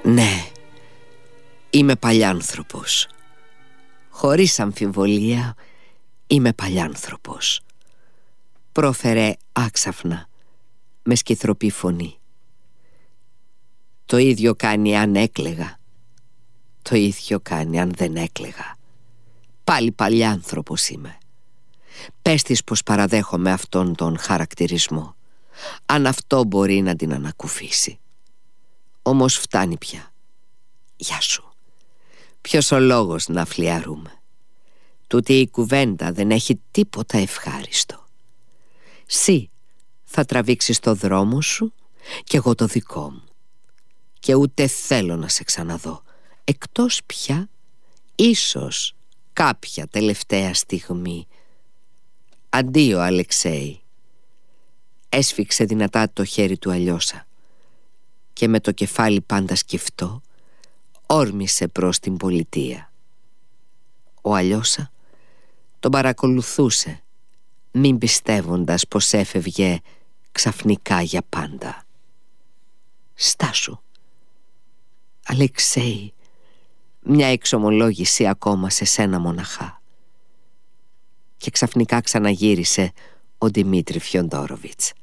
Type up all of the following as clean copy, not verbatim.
Ναι, είμαι παλιάνθρωπος. Χωρίς αμφιβολία είμαι παλιάνθρωπος, πρόφερε άξαφνα με σκυθροπή φωνή. Το ίδιο κάνει αν έκλαιγα, το ίδιο κάνει αν δεν έκλαιγα. Πάλι παλιάνθρωπος είμαι. Πες της πως παραδέχομαι αυτόν τον χαρακτηρισμό, αν αυτό μπορεί να την ανακουφίσει. Όμως φτάνει πια. Γεια σου. Ποιος ο λόγος να φλιαρούμε? Τούτη η κουβέντα δεν έχει τίποτα ευχάριστο. Συ θα τραβήξεις το δρόμο σου και εγώ το δικό μου. Και ούτε θέλω να σε ξαναδώ, εκτός πια ίσως κάποια τελευταία στιγμή. Αντίο, Αλεξέη. Έσφιξε δυνατά το χέρι του Αλιώσα και με το κεφάλι πάντα σκυφτό όρμησε προς την πολιτεία. Ο Αλιώσα τον παρακολουθούσε, μην πιστεύοντας πως έφευγε ξαφνικά για πάντα. Στάσου, Αλεξέη, μια εξομολόγηση ακόμα σε σένα μοναχά. Και ξαφνικά ξαναγύρισε ο Δημήτρη Φιοντόροβιτς.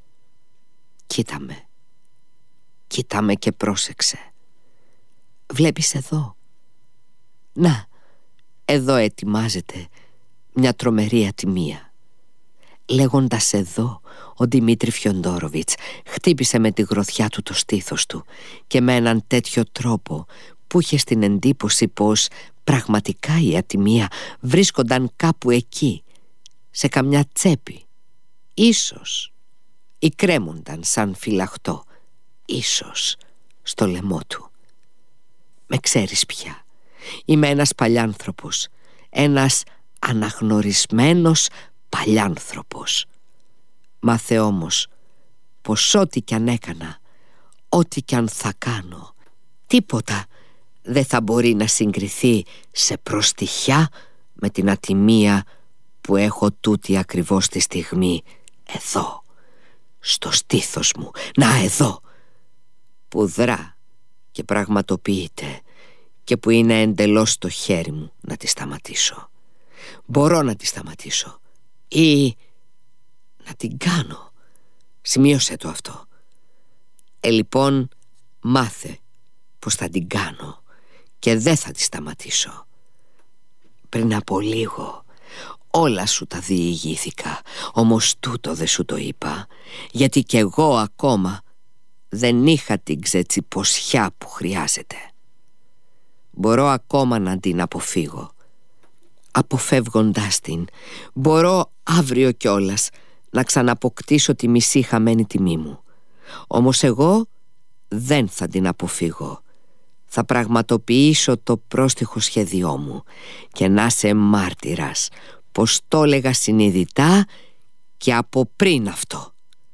Κοίτα με και πρόσεξε. Βλέπεις εδώ? Να, εδώ ετοιμάζεται μια τρομερή ατιμία. Λέγοντας εδώ, ο Δημήτρη Φιοντόροβιτς χτύπησε με τη γροθιά του το στήθος του και με έναν τέτοιο τρόπο που είχε στην εντύπωση πως πραγματικά η ατιμία βρίσκονταν κάπου εκεί, σε καμιά τσέπη, ίσως, ή κρέμονταν σαν φυλαχτό, ίσως, στο λαιμό του. Με ξέρεις πια, είμαι ένας παλιάνθρωπος, ένας αναγνωρισμένος παλιάνθρωπος. Μάθε όμως πως ό,τι κι αν έκανα, ό,τι κι αν θα κάνω, τίποτα δεν θα μπορεί να συγκριθεί σε προστιχιά με την ατιμία που έχω τούτη ακριβώς τη στιγμή εδώ, στο στήθος μου. Να, εδώ, που δρά και πραγματοποιείται και που είναι εντελώς στο χέρι μου να τη σταματήσω. Μπορώ να τη σταματήσω ή να την κάνω. Σημείωσε το αυτό. Λοιπόν, μάθε πως θα την κάνω και δεν θα τη σταματήσω. Πριν από λίγο όλα σου τα διηγήθηκα, όμως τούτο δεν σου το είπα, γιατί κι εγώ ακόμα δεν είχα την ξετσιποσιά που χρειάζεται. Μπορώ ακόμα να την αποφύγω. Αποφεύγοντάς την, μπορώ αύριο κιόλας να ξαναποκτήσω τη μισή χαμένη τιμή μου. Όμως εγώ δεν θα την αποφύγω. Θα πραγματοποιήσω το πρόστιχο σχέδιό μου και να είσαι μάρτυρας πως το έλεγα συνειδητά και από πριν αυτό.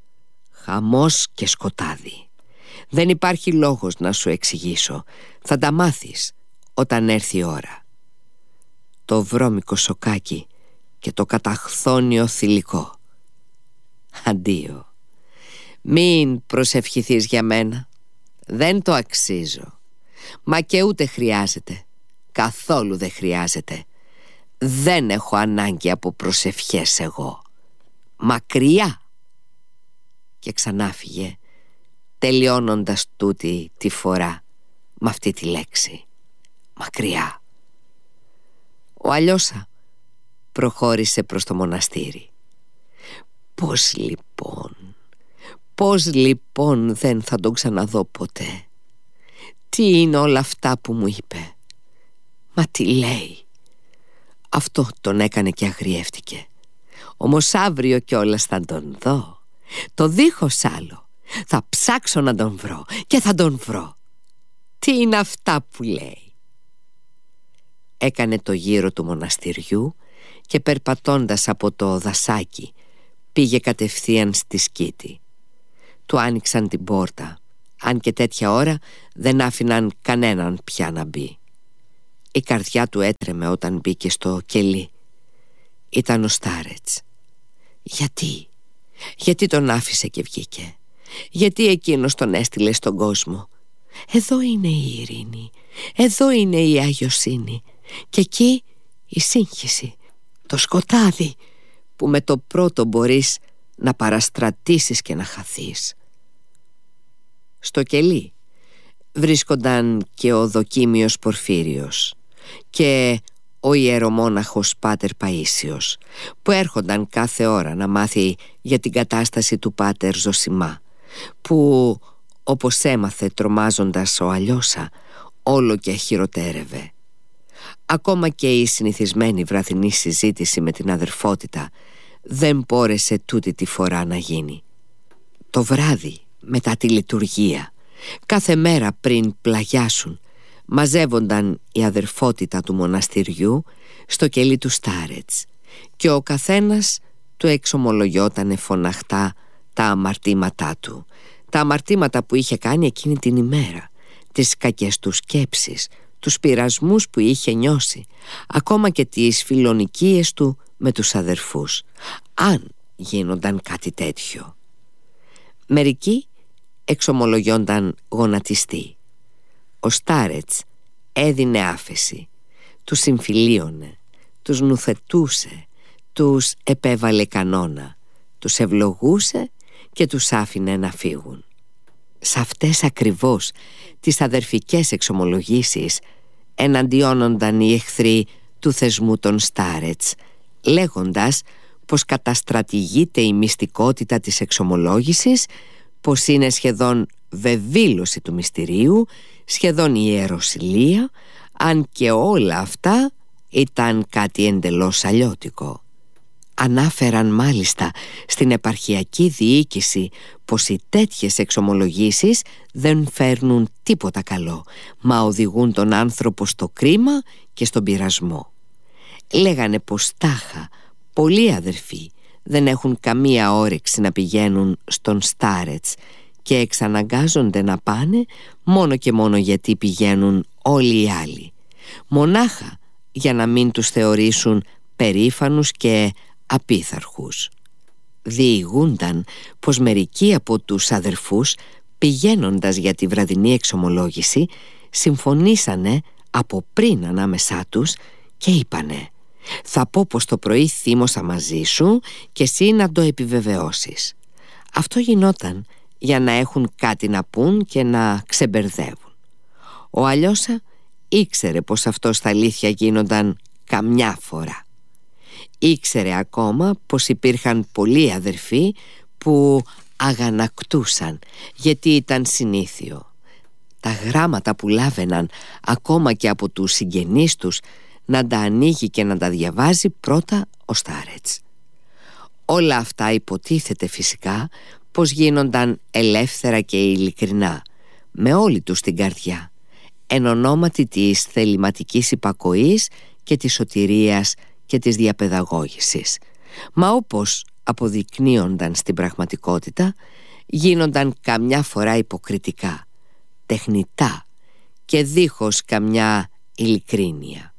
Χαμός και σκοτάδι. Δεν υπάρχει λόγος να σου εξηγήσω. Θα τα μάθεις όταν έρθει η ώρα. Το βρώμικο σοκάκι και το καταχθόνιο θηλυκό. Αντίο. Μην προσευχηθείς για μένα. Δεν το αξίζω. Μα και ούτε χρειάζεται. Καθόλου δεν χρειάζεται. Δεν έχω ανάγκη από προσευχές εγώ. Μακριά. Και ξανάφυγε, τελειώνοντας τούτη τη φορά με αυτή τη λέξη. Μακριά. Ο Αλιώσα προχώρησε προς το μοναστήρι. Πώς λοιπόν δεν θα τον ξαναδώ ποτέ? Τι είναι όλα αυτά που μου είπε? Μα τι λέει? Αυτό τον έκανε και αγριεύτηκε. Όμως αύριο κιόλας θα τον δω. Το δίχως άλλο. Θα ψάξω να τον βρω και θα τον βρω. Τι είναι αυτά που λέει? Έκανε το γύρο του μοναστηριού και περπατώντας από το δασάκι πήγε κατευθείαν στη σκήτη. Του άνοιξαν την πόρτα, αν και τέτοια ώρα δεν άφηναν κανέναν πια να μπει. Η καρδιά του έτρεμε όταν μπήκε στο κελί. Ήταν ο Στάρετς. Γιατί τον άφησε και βγήκε? Γιατί εκείνος τον έστειλε στον κόσμο? Εδώ είναι η ειρήνη, εδώ είναι η αγιοσύνη, και εκεί η σύγχυση, το σκοτάδι που με το πρώτο μπορείς να παραστρατήσεις και να χαθείς. Στο κελί βρίσκονταν και ο δοκίμιος Πορφύριος και ο ιερομόναχος Πάτερ Παΐσιος, που έρχονταν κάθε ώρα να μάθει για την κατάσταση του Πάτερ Ζωσιμά, που, όπως έμαθε τρομάζοντας ο Αλιώσα, όλο και χειροτέρευε. Ακόμα και η συνηθισμένη βραδινή συζήτηση με την αδερφότητα δεν μπόρεσε τούτη τη φορά να γίνει. Το βράδυ μετά τη λειτουργία, κάθε μέρα πριν πλαγιάσουν, μαζεύονταν η αδερφότητα του μοναστηριού στο κελί του Στάρετς και ο καθένας του εξομολογιότανε φωναχτά τα αμαρτήματά του, τα αμαρτήματα που είχε κάνει εκείνη την ημέρα, τις κακές του σκέψεις, τους πειρασμούς που είχε νιώσει, ακόμα και τις φιλονικίες του με τους αδερφούς, αν γίνονταν κάτι τέτοιο. Μερικοί εξομολογιόνταν γονατιστοί. Ο Στάρετς έδινε άφεση, τους συμφιλίωνε, τους νουθετούσε, τους επέβαλε κανόνα, τους ευλογούσε και τους άφηνε να φύγουν. Σε αυτές ακριβώς τις αδερφικές εξομολογήσεις εναντιώνονταν οι εχθροί του θεσμού των Στάρετς, λέγοντας πως καταστρατηγείται η μυστικότητα της εξομολόγησης, πως είναι σχεδόν βεβήλωση του μυστηρίου, σχεδόν ιεροσυλία, αν και όλα αυτά ήταν κάτι εντελώς αλλιώτικο. Ανάφεραν μάλιστα στην επαρχιακή διοίκηση πως οι τέτοιες εξομολογήσεις δεν φέρνουν τίποτα καλό, μα οδηγούν τον άνθρωπο στο κρίμα και στον πειρασμό. Λέγανε πως τάχα πολλοί αδερφοί δεν έχουν καμία όρεξη να πηγαίνουν στον Στάρετς και εξαναγκάζονται να πάνε μόνο και μόνο γιατί πηγαίνουν όλοι οι άλλοι, μονάχα για να μην τους θεωρήσουν περήφανους και απίθαρχους. Διηγούνταν πως μερικοί από τους αδερφούς, πηγαίνοντας για τη βραδινή εξομολόγηση, συμφωνήσανε από πριν ανάμεσά τους και είπανε: «Θα πω πως το πρωί θύμωσα μαζί σου και εσύ να το επιβεβαιώσεις». Αυτό γινόταν για να έχουν κάτι να πούν και να ξεμπερδεύουν. Ο Αλιώσα ήξερε πως αυτό στα αλήθεια γίνονταν καμιά φορά. Ήξερε ακόμα πως υπήρχαν πολλοί αδερφοί που αγανακτούσαν, γιατί ήταν συνήθιο τα γράμματα που λάβαιναν ακόμα και από τους συγγενείς τους να τα ανοίγει και να τα διαβάζει πρώτα ο Στάρετς. Όλα αυτά υποτίθεται φυσικά πως γίνονταν ελεύθερα και ειλικρινά, με όλη τους την καρδιά, εν ονόματι της θεληματικής υπακοής και της σωτηρίας και της διαπαιδαγώγησης. Μα όπως αποδεικνύονταν στην πραγματικότητα, γίνονταν καμιά φορά υποκριτικά, τεχνητά και δίχως καμιά ειλικρίνεια.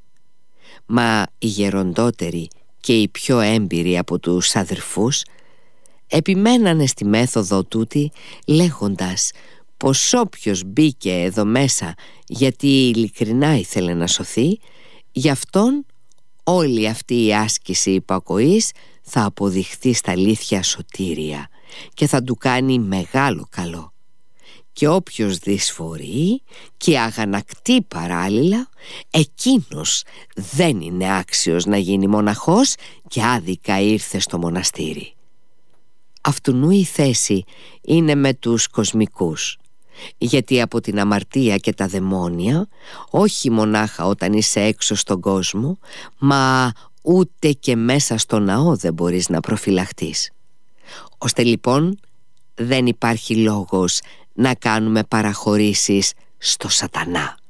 Μα οι γεροντότεροι και οι πιο έμπειροι από τους αδερφούς επιμένανε στη μέθοδο τούτη, λέγοντας πως όποιος μπήκε εδώ μέσα γιατί ειλικρινά ήθελε να σωθεί, γι' αυτόν όλη αυτή η άσκηση υπακοής θα αποδειχθεί στα αλήθεια σωτήρια και θα του κάνει μεγάλο καλό. Και όποιος δυσφορεί και αγανακτεί παράλληλα, εκείνος δεν είναι άξιος να γίνει μοναχός και άδικα ήρθε στο μοναστήρι. Αυτουνού η θέση είναι με τους κοσμικούς, γιατί από την αμαρτία και τα δαιμόνια, όχι μονάχα όταν είσαι έξω στον κόσμο, μα ούτε και μέσα στο ναό δεν μπορείς να προφυλαχτείς. Ώστε λοιπόν δεν υπάρχει λόγος να κάνουμε παραχωρήσεις στο σατανά.